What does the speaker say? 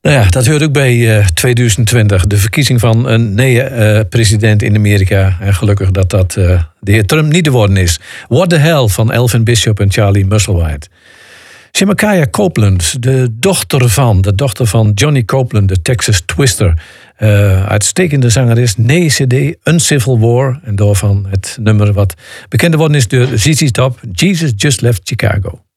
Nou ja, dat hoort ook bij 2020. De verkiezing van een nieuwe president in Amerika. En gelukkig dat de heer Trump niet te worden is. What the Hell van Elvin Bishop en Charlie Musselwhite. Shemakaya Copeland, de dochter van Johnny Copeland, de Texas Twister. Uitstekende zangeres, nee CD, Uncivil War. En daarvan het nummer wat bekend worden is door ZZ Top, Jesus Just Left Chicago.